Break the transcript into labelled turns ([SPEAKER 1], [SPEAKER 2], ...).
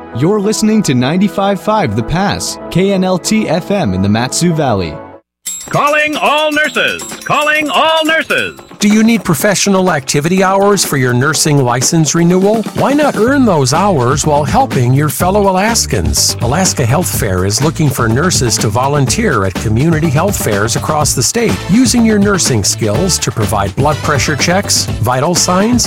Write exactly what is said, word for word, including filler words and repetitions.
[SPEAKER 1] You're listening to ninety-five point five The Pass, K N L T F M in the Mat-Su Valley.
[SPEAKER 2] Calling all nurses! Calling all nurses!
[SPEAKER 3] Do you need professional activity hours for your nursing license renewal? Why not earn those hours while helping your fellow Alaskans? Alaska Health Fair is looking for nurses to volunteer at community health fairs across the state, using your nursing skills to provide blood pressure checks, vital signs,